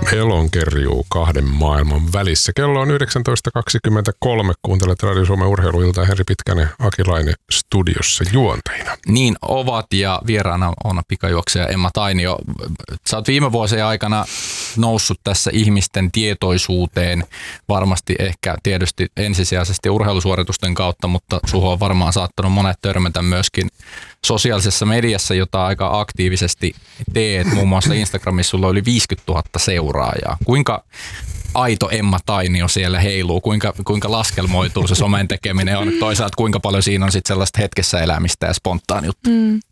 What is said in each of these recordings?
Elon kerjuu kahden maailman välissä. Kello on 19.23. Kuuntelet Radio Suomen urheiluiltaa. Henri Pitkänen, Aki Laine studiossa juontajina. Niin ovat, ja vieraana on pikajuoksija Emma Tainio. Sä oot viime vuosien aikana noussut tässä ihmisten tietoisuuteen, varmasti ehkä tietysti ensisijaisesti urheilusuoritusten kautta, mutta suhun on varmaan saattanut monet törmätä myöskin sosiaalisessa mediassa, jota aika aktiivisesti teet. Muun muassa Instagramissa sulla oli 50 000 seuraajaa. Kuinka aito Emma Tainio siellä heiluu? Kuinka laskelmoituu se somen tekeminen on? Toisaalta kuinka paljon siinä on sit sellaista hetkessä elämistä ja spontaaniutta?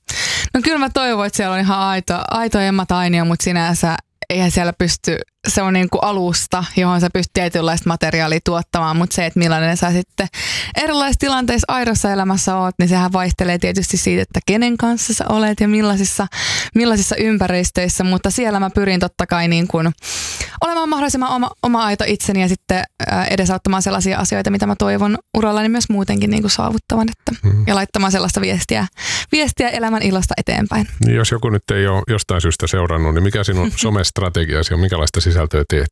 No kyllä mä toivon, että siellä on ihan aito Emma Tainio, mutta sinänsä eihän siellä pysty, se on niin kuin alusta, johon sä pystyt tietynlaista materiaalia tuottamaan, mutta se, että millainen sä sitten erilaisissa tilanteissa aidossa elämässä oot, niin sehän vaihtelee tietysti siitä, että kenen kanssa sä olet ja millaisissa ympäristöissä, mutta siellä mä pyrin totta kai niin kuin olemaan mahdollisimman oma aito itseni ja sitten edesauttamaan sellaisia asioita, mitä mä toivon urallani myös muutenkin niin kuin saavuttavan ja laittamaan sellaista viestiä elämän ilosta eteenpäin. Niin jos joku nyt ei ole jostain syystä seurannut, niin mikä sinun somestrategiasi on, minkälaista sisältöä teet?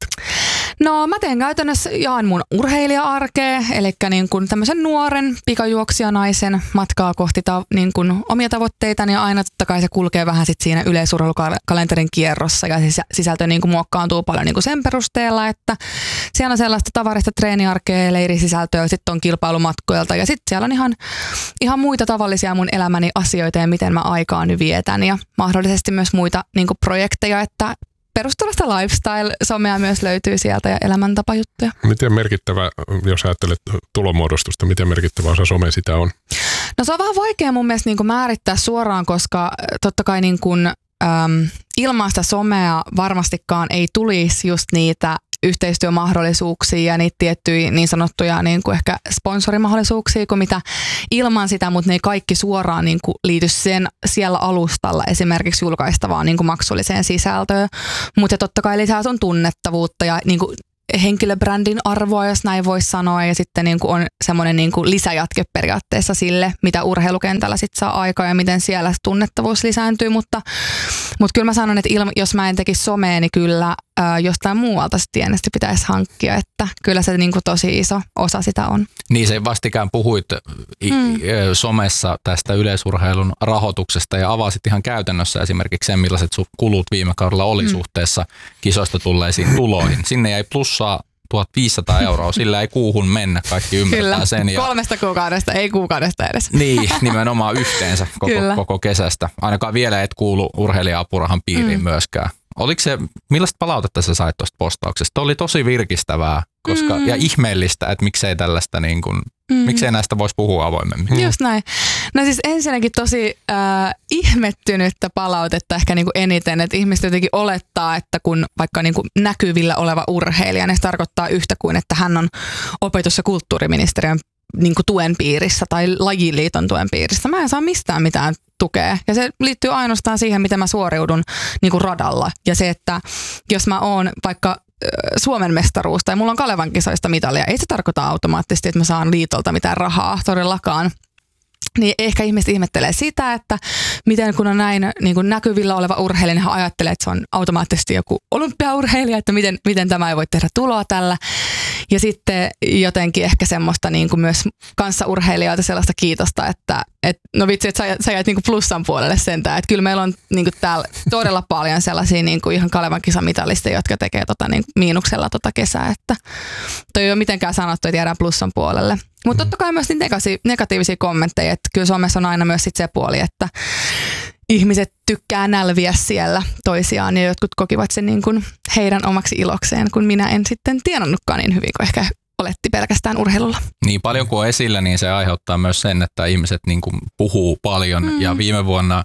No mä teen käytännössä jaan mun urheilija-arkea, eli niin kuin tämmöisen nuoren pikajuoksijanaisen matkaa kohti niin kuin omia tavoitteitani, ja aina totta kai se kulkee vähän sit siinä yleisurheilukalenterin kierrossa ja sisältö niin kuin muokkaantuu paljon niin kuin sen perusteella, että siellä on sellaista tavarista treeniarkea, leirisisältöä, sitten on kilpailumatkoilta ja sitten siellä on ihan muita tavallisia mun elämäni asioita ja miten mä aikaani vietän ja mahdollisesti myös muita niin kuin projekteja, että perustuvasta lifestyle-somea myös löytyy sieltä ja elämäntapajuttuja. Miten merkittävä, jos ajattelet tulonmuodostusta, miten merkittävä osa some sitä on? No se on vähän vaikea mun mielestä niin kuin määrittää suoraan, koska totta kai niin kuin, ilman sitä somea varmastikaan ei tulisi just niitä yhteistyömahdollisuuksia ja niitä tiettyjä niin sanottuja niin kuin ehkä sponsorimahdollisuuksia kuin mitä ilman sitä, mutta ne ei kaikki suoraan niin kuin liity sen siellä alustalla esimerkiksi julkaistavaan niin kuin maksulliseen sisältöön, mutta totta kai lisää sun tunnettavuutta ja niin kuin henkilöbrändin arvoa, jos näin voisi sanoa, ja sitten niin kuin on semmoinen niin kuin lisäjatke periaatteessa sille, mitä urheilukentällä sit saa aikaa ja miten siellä tunnettavuus lisääntyy, mutta kyllä mä sanon, että jos mä en tekisi somea, niin kyllä jostain muualta sitten tienesti pitäisi hankkia, että kyllä se niin kuin tosi iso osa sitä on. Niin se vastikään puhuit somessa tästä yleisurheilun rahoituksesta ja avasit ihan käytännössä esimerkiksi sen, millaiset kulut viime kaudella oli suhteessa kisoista tulleisiin tuloihin. Sinne jäi plussaa 1500 €, sillä ei kuuhun mennä, kaikki ymmärtää kyllä. sen. Ja 3 kuukaudesta, ei kuukaudesta edes. Niin, nimenomaan yhteensä koko kesästä. Ainakaan vielä et kuulu urheilija-apurahan piiriin myöskään. Millaista palautetta sä sait tuosta postauksesta? Oli tosi virkistävää ja ihmeellistä, että miksei tällaista niin kuin, miksei näistä voisi puhua avoimemmin. Just näin. No siis ensinnäkin tosi ihmettynyttä palautetta ehkä niin kuin eniten, että ihmiset jotenkin olettaa, että kun vaikka niin kuin näkyvillä oleva urheilija, niin se tarkoittaa yhtä kuin, että hän on opetus- ja kulttuuriministeriön niin kuin tuen piirissä tai lajiliiton tuen piirissä. Mä en saa mistään mitään tukea. Ja se liittyy ainoastaan siihen, miten mä suoriudun niin kuin radalla. Ja se, että jos mä oon vaikka Suomen mestaruus tai mulla on Kalevan kisoista mitalia, ei se tarkoita automaattisesti, että mä saan liitolta mitään rahaa todellakaan. Niin ehkä ihmiset ihmettelee sitä, että miten kun on näin niin kuin näkyvillä oleva urheilija, niin hän ajattelee, että se on automaattisesti joku olympiaurheilija, että miten tämä ei voi tehdä tuloa tällä. Ja sitten jotenkin ehkä semmoista niin kuin myös kanssaurheilijoilta sellaista kiitosta, että no vitsi, että sä jäit niin kuin plussan puolelle sentään. Että kyllä meillä on niin kuin täällä todella paljon sellaisia niin kuin ihan Kalevan kisamitalisteja, jotka tekee niin miinuksella kesää. Että toi ei ole mitenkään sanottu, että jäädään plussan puolelle. Mutta totta kai myös niitä negatiivisia kommentteja, että kyllä Suomessa on aina myös sit se puoli, että ihmiset tykkää nälviä siellä toisiaan ja jotkut kokivat sen niin kuin heidän omaksi ilokseen, kun minä en sitten tienannutkaan niin hyvin kuin ehkä oletti pelkästään urheilulla. Niin paljon kuin on esillä, niin se aiheuttaa myös sen, että ihmiset niin kuin puhuu paljon ja viime vuonna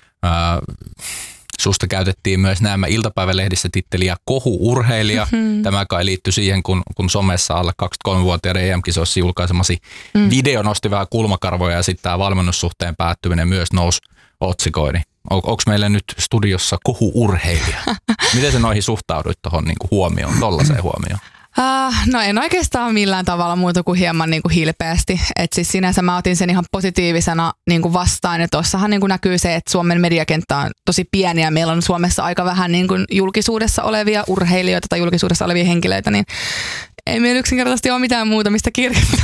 susta käytettiin myös nämä iltapäivälehdissä titteliä kohu-urheilija. Tämä kai liittyi siihen, kun somessa alle 23-vuotiaiden EM-kisoissa julkaisemasi video nosti vähän kulmakarvoja ja sitten tämä valmennussuhteen päättyminen myös nousi otsikoihin. Onko meillä nyt studiossa kohu-urheilija? Miten sä noihin suhtauduit tuohon niinku huomioon, tollaiseen huomioon? No en oikeastaan millään tavalla muuta kuin hieman niin kuin hilpeästi. Et siis sinänsä mä otin sen ihan positiivisena niin kuin vastaan. Ja tuossahan niin kuin näkyy se, että Suomen mediakenttä on tosi pieni ja meillä on Suomessa aika vähän niin kuin julkisuudessa olevia urheilijoita tai julkisuudessa olevia henkilöitä, niin ei meillä yksinkertaisesti ole mitään muuta, mistä kirjoittaa.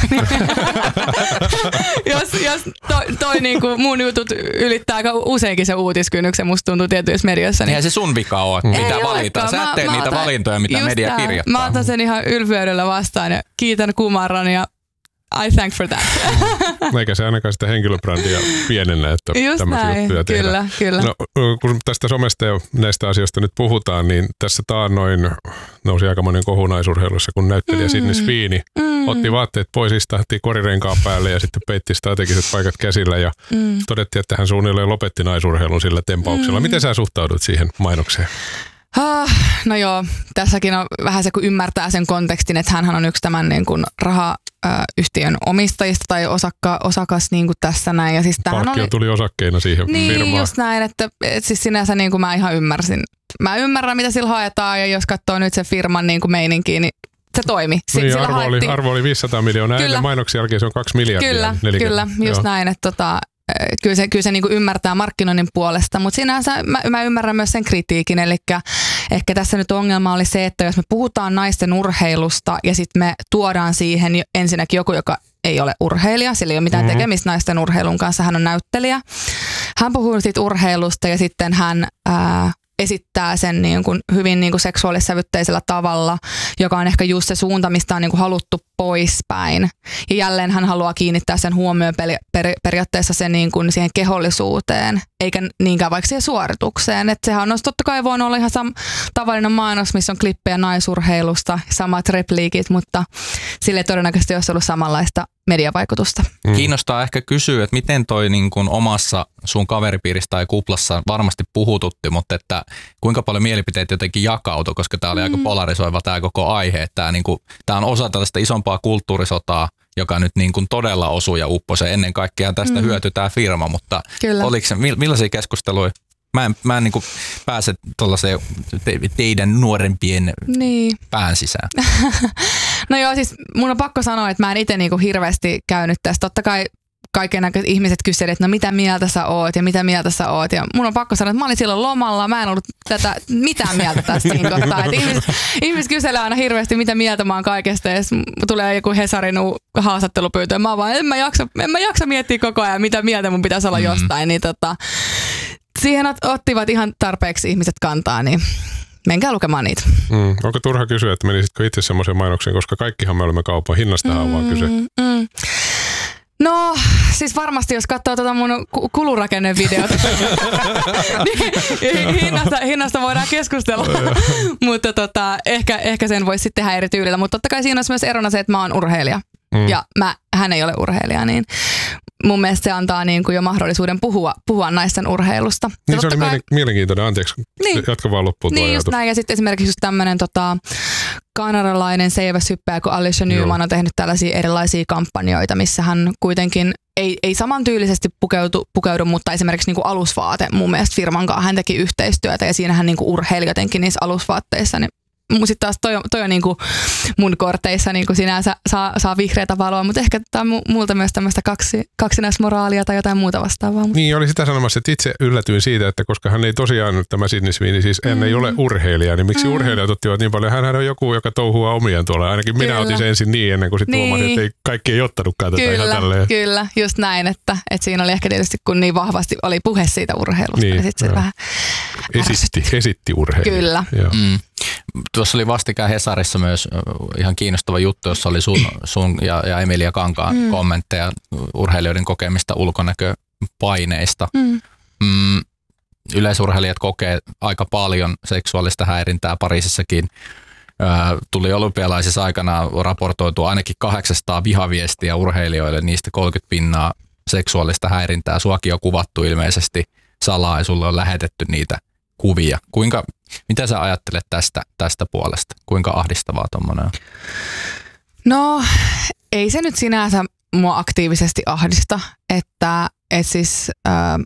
jos toi niinku mun jutut ylittää aika useinkin se uutiskynnyksen, musta tuntuu tietyissä mediassa. Eihän se sun vika ole, pitää valita. Sä et tee niitä valintoja, mitä media kirjoittaa. Mä otan sen ihan ylpeydellä vastaan ja kiitän kumarran ja I thank for that. Eikä se ainakaan sitä henkilöbrändiä pienennä, että tämmöisiä juttuja tehdään. Kyllä. No, kun tästä somesta ja näistä asioista nyt puhutaan, niin tässä taannoin nousi aikamoinen kohu naisurheilussa, kun näyttelijä Sydney Sweeney otti vaatteet pois, istahti korirenkaan päälle ja sitten peitti strategiset paikat käsillä ja todettiin, että hän suunnilleen lopetti naisurheilun sillä tempauksella. Miten sä suhtaudut siihen mainokseen? No joo, tässäkin on vähän se, kun ymmärtää sen kontekstin, että hänhän on yksi tämän niin kuin rahayhtiön omistajista tai osakas niin kuin tässä näin. Ja siis palkkio tuli osakkeina siihen firmaan. Niin, just näin, että siis sinänsä niin kuin mä ihan ymmärsin. Mä ymmärrän, mitä sillä haetaan ja jos katsoo nyt sen firman niin kuin meininkiä, niin se toimi. Niin, arvo oli 500 miljoonaa, ennen mainoksen jälkeen se on 2 miljardia. Kyllä, just näin, että kyllä se niin kuin ymmärtää markkinoinnin puolesta, mutta sinänsä mä ymmärrän myös sen kritiikin, eli ehkä tässä nyt ongelma oli se, että jos me puhutaan naisten urheilusta ja sitten me tuodaan siihen ensinnäkin joku, joka ei ole urheilija, sillä ei ole mitään tekemistä naisten urheilun kanssa, hän on näyttelijä. Hän puhuu siitä urheilusta ja sitten hän esittää sen niin kuin hyvin niin kuin seksuaalissävytteisellä tavalla, joka on ehkä just se suunta, mistä on niin kuin haluttu poispäin. Ja jälleen hän haluaa kiinnittää sen huomioon periaatteessa sen niin kuin siihen kehollisuuteen, eikä niinkään vaikka siihen suoritukseen. Että sehän on totta kai voinut olla ihan tavallinen mainos, missä on klippejä naisurheilusta, samat repliikit, mutta sille ei todennäköisesti olisi ollut samanlaista mediavaikutusta. Kiinnostaa ehkä kysyä, että miten toi niin kuin omassa sun kaveripiirissä tai kuplassa varmasti puhututti, mutta että kuinka paljon mielipiteet jotenkin jakautui, koska tämä oli aika polarisoiva tämä koko aihe. Tämä on osa tällaista isompaa kulttuurisotaa, joka nyt niin kuin todella osuu ja upposee. Ennen kaikkea tästä hyötyy tämä firma, mutta oliko se, millaisia keskusteluja? Mä en niin kuin pääse tuollaiseen teidän nuorempien pään sisään. No joo, siis mun on pakko sanoa, että mä en itse niin hirveästi käynyt tästä. Totta kai kaikennäköiset ihmiset kyselivät, että no mitä mieltä sä oot ja mitä mieltä sä oot. Ja mun on pakko sanoa, että mä olin silloin lomalla, mä en ollut mitään mieltä tästä niin kohtaa. Ihmiset kyselee aina hirveästi, mitä mieltä mä oon kaikesta. Ja tulee joku Hesarin haastattelupyyntö. Mä vaan, en mä jaksa miettiä koko ajan, mitä mieltä mun pitäisi olla jostain. Niin siihen ottivat ihan tarpeeksi ihmiset kantaa, niin menkää lukemaan niitä. Onko turha kysyä, että menisitkö itse semmoisen mainoksen, koska kaikkihan me olemme kaupan hinnastahan vaan kyse. No, siis varmasti jos katsoo mun kulurakennevideota, niin hinnasta voidaan keskustella, mutta ehkä sen voisi sitten tehdä eri tyylillä. Mutta totta kai siinä on myös erona se, että mä oon urheilija ja hän ei ole urheilija, niin mun mielestä se antaa niin kuin jo mahdollisuuden puhua naisten urheilusta. Niin se oli mielenkiintoinen, anteeksi, jatka vaan loppuun tuo niin just näin, ja sitten esimerkiksi just tämmöinen kanadalainen seiväshyppäjä, kun Alicia Newman on tehnyt tällaisia erilaisia kampanjoita, missä hän kuitenkin ei samantyylisesti pukeudu, mutta esimerkiksi niin kuin alusvaate mun mielestä firman kanssa hän teki yhteistyötä, ja siinä hän niin kuin urheili jotenkin niissä alusvaatteissa, niin sitten taas toi on niinku mun korteissa niinku sinänsä saa vihreätä valoa, mutta ehkä tämä on multa myös tämmöistä kaksinaismoraalia tai jotain muuta vastaavaa. Niin, oli sitä sanomassa, että itse yllätyin siitä, että koska hän ei tosiaan, tämä Sydney Sweeney siis ei ole urheilija, niin miksi urheilijat ottivat niin paljon? Hänhän on joku, joka touhuaa omien tuolla. Ainakin minä otin sen ensin niin ennen kuin sitten huomasin, että kaikki ei ottanutkaan tätä ihan tälleen. Kyllä, just näin, että siinä oli ehkä tietysti, kun niin vahvasti oli puhe siitä urheilusta, niin sitten se vähän esitti urheilija. Kyllä. Tuossa oli vastikään Hesarissa myös ihan kiinnostava juttu, jossa oli sun ja Emilia Kankaan kommentteja urheilijoiden kokemista ulkonäköpaineista. Yleisurheilijat kokee aika paljon seksuaalista häirintää. Pariisissakin tuli olympialaisissa aikana raportoitu ainakin 800 vihaviestiä urheilijoille, niistä 30% seksuaalista häirintää. Suakin on kuvattu ilmeisesti salaa ja sulle on lähetetty niitä kuvia. Mitä sä ajattelet tästä puolesta? Kuinka ahdistavaa tommoinen on? No, ei se nyt sinänsä mua aktiivisesti ahdista, että siis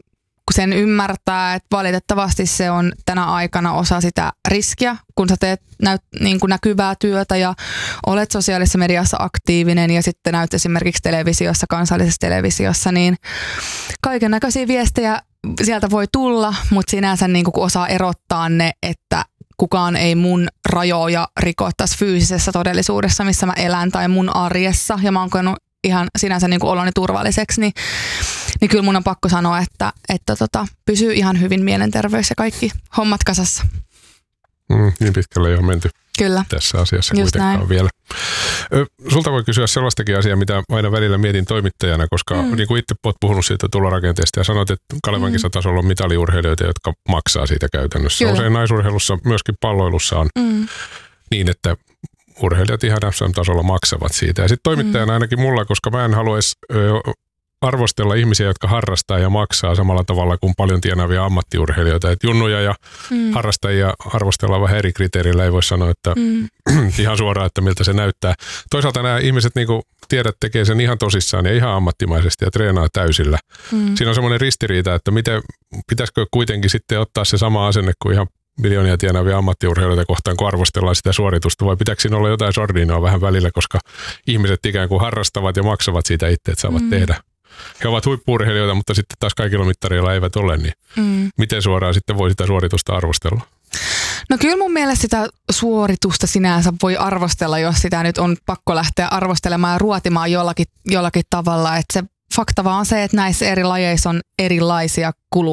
sen ymmärtää, että valitettavasti se on tänä aikana osa sitä riskiä, kun sä teet niin kuin näkyvää työtä ja olet sosiaalisessa mediassa aktiivinen ja sitten näyt esimerkiksi televisiossa, kansallisessa televisiossa, niin kaiken näköisiä viestejä sieltä voi tulla, mutta sinänsä niin kun osaa erottaa ne, että kukaan ei mun rajoja riko tässä fyysisessä todellisuudessa, missä mä elän tai mun arjessa ja mä oon kokenut ihan sinänsä niin kuin oloni turvalliseksi, niin kyllä mun on pakko sanoa, että pysyy ihan hyvin mielenterveys ja kaikki hommat kasassa. Niin pitkälle ei ole menty. Kyllä. Tässä asiassa just kuitenkaan näin. vielä. Sulta voi kysyä sellaistakin asiaa, mitä aina välillä mietin toimittajana, koska niin kuin itse olet puhunut siitä tulorakenteesta ja sanoit, että Kalevan kisatasolla on mitaliurheilijoita, jotka maksaa siitä käytännössä. Kyllä. Usein naisurheilussa, myöskin palloilussa on niin, että urheilijat ihan SM-tasolla maksavat siitä. Ja sitten toimittajana ainakin mulla, koska mä en haluaisi arvostella ihmisiä, jotka harrastaa ja maksaa samalla tavalla kuin paljon tienaavia ammattiurheilijoita. Et junnuja ja harrastajia arvostellaan vähän eri kriteerillä. Ei voi sanoa, että ihan suoraan, että miltä se näyttää. Toisaalta nämä ihmiset, niin kuin tiedät, tekee sen ihan tosissaan ja ihan ammattimaisesti ja treenaa täysillä. Siinä on semmoinen ristiriita, että pitäisikö kuitenkin sitten ottaa se sama asenne kuin ihan miljoonia tienaavia ammattiurheilijoita kohtaan, kun arvostellaan sitä suoritusta, vai pitääkö siinä olla jotain sordinoa vähän välillä, koska ihmiset ikään kuin harrastavat ja maksavat siitä itse, että saavat tehdä. He ovat huippu-urheilijoita, mutta sitten taas kaikilla mittareilla eivät ole, niin miten suoraan sitten voi sitä suoritusta arvostella? No kyllä mun mielestä sitä suoritusta sinänsä voi arvostella, jos sitä nyt on pakko lähteä arvostelemaan ja ruotimaan jollakin tavalla. Että se fakta vaan on se, että näissä eri lajeissa on erilaisia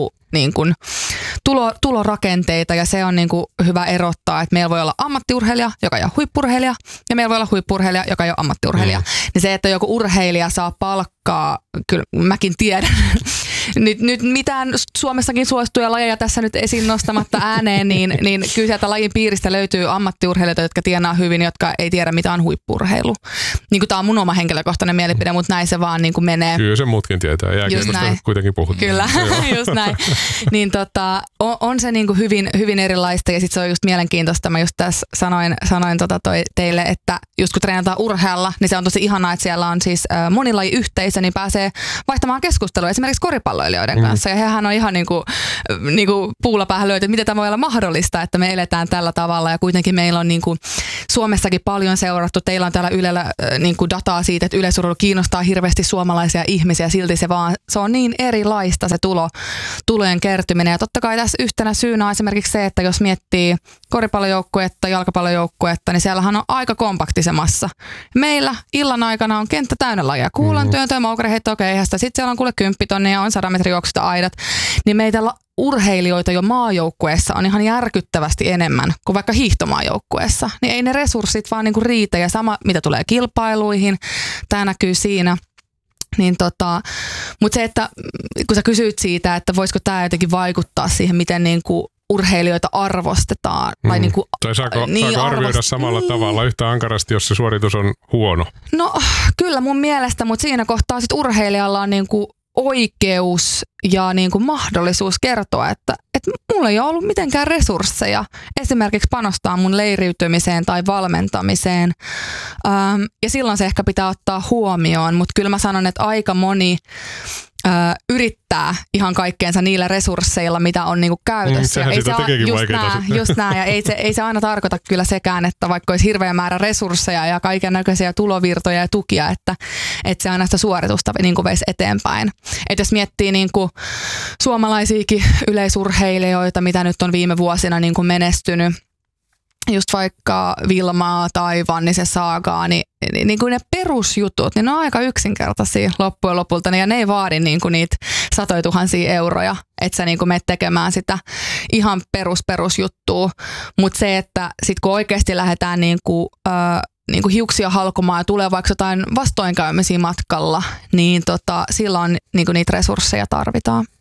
tulorakenteita ja se on niin kuin hyvä erottaa, että meillä voi olla ammattiurheilija, joka ei ole huippu-urheilija ja meillä voi olla huippu-urheilija, joka ei ole ammattiurheilija. Niin se, että joku urheilija saa palkkaa, kyllä mäkin tiedän. Nyt mitään Suomessakin suosittuja lajeja tässä nyt esiin nostamatta ääneen, niin kyllä sieltä lajin piiristä löytyy ammattiurheilijoita, jotka tienaa hyvin, jotka ei tiedä mitä on huippu-urheilu. Niin kuin tämä on mun oma henkilökohtainen mielipide, mutta näin se vaan niin kuin menee. Kyllä se muutkin tietää. Jääkiekosta kuitenkin puhutaan. Kyllä, just näin. Niin on se niin kuin hyvin erilaista ja sitten se on just mielenkiintoista. Mä just tässä sanoin teille, että just kun treenataan urheilla, niin se on tosi ihanaa, että siellä on siis monilajiyhteisö, niin pääsee vaihtamaan keskustelua esimerkiksi koripalloilijoiden kanssa. Ja hehän on ihan niin kuin puulla päähän löyty, että miten tämä voi olla mahdollista, että me eletään tällä tavalla ja kuitenkin meillä on niin kuin Suomessakin paljon seurattu. Teillä on täällä Ylellä niin kuin dataa siitä, että yleisurheilu kiinnostaa hirveästi suomalaisia ihmisiä, silti se on niin erilaista se tulojen kertyminen. Ja totta kai tässä yhtenä syynä on esimerkiksi se, että jos miettii koripallojoukkuetta, jalkapallojoukkuetta, niin siellähän on aika kompakti se massa. Meillä illan aikana on kenttä täynnä lajia. Kuulantyöntö, moukareheitto, keihästä. Sitten siellä on kuule 10 tonnia, on 100 metrin juoksusta aidat. Niin meitä urheilijoita jo maajoukkueessa on ihan järkyttävästi enemmän kuin vaikka hiihtomaajoukkueessa. Niin ei ne resurssit vaan niinku riitä ja sama mitä tulee kilpailuihin, tämä näkyy siinä. Niin mutta se, että kun sä kysyit siitä, että voisiko tämä jotenkin vaikuttaa siihen, miten niinku urheilijoita arvostetaan. Tai niinku, tai saako arvioida samalla tavalla yhtä ankarasti, jos se suoritus on huono? No kyllä mun mielestä, mutta siinä kohtaa sit urheilijalla on niinku oikeus ja niin kuin mahdollisuus kertoa, että mulla ei ole ollut mitenkään resursseja esimerkiksi panostaa mun leiriytymiseen tai valmentamiseen. Ja silloin se ehkä pitää ottaa huomioon, mutta kyllä mä sanon, että aika moni yrittää ihan kaikkeensa niillä resursseilla, mitä on niinku käytössä. Sehän sitä tekeekin vaikeaa. Just näin, ja ei se aina tarkoita kyllä sekään, että vaikka olisi hirveä määrä resursseja ja kaiken näköisiä tulovirtoja ja tukia, että se aina sitä suoritusta niinku veisi eteenpäin. Et jos miettii niinku suomalaisiakin yleisurheilijoita, mitä nyt on viime vuosina niinku menestynyt, just vaikka Vilmaa tai Vannisen Saagaa, niin kuin ne perusjutut, niin ne on aika yksinkertaisia loppujen lopulta, ja ne ei vaadi niin kuin niitä 100 000 euroja, että sä niin kuin menet tekemään sitä ihan perusjuttua. Mutta se, että sit kun oikeasti lähdetään niin kuin hiuksia halkomaan ja tulee vaikka jotain vastoinkäymisiä matkalla, niin silloin niin kuin niitä resursseja tarvitaan.